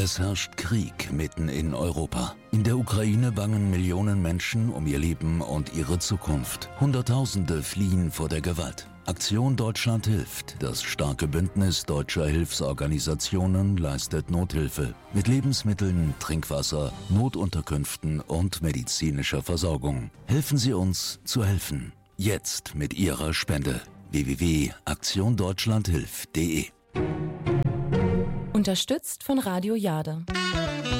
Es herrscht Krieg mitten in Europa. In der Ukraine bangen Millionen Menschen um ihr Leben und ihre Zukunft. Hunderttausende fliehen vor der Gewalt. Aktion Deutschland hilft. Das starke Bündnis deutscher Hilfsorganisationen leistet Nothilfe. Mit Lebensmitteln, Trinkwasser, Notunterkünften und medizinischer Versorgung. Helfen Sie uns zu helfen. Jetzt mit Ihrer Spende. www.aktiondeutschlandhilft.de. Unterstützt von Radio Jade.